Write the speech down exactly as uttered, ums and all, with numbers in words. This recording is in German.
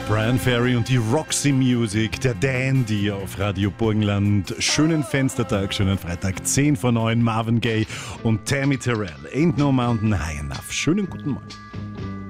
Brian Ferry und die Roxy Music, der Dandy auf Radio Burgenland. Schönen Fenstertag, schönen Freitag, zehn vor neun, Marvin Gaye und Tammy Terrell. Ain't no mountain high enough. Schönen guten Morgen.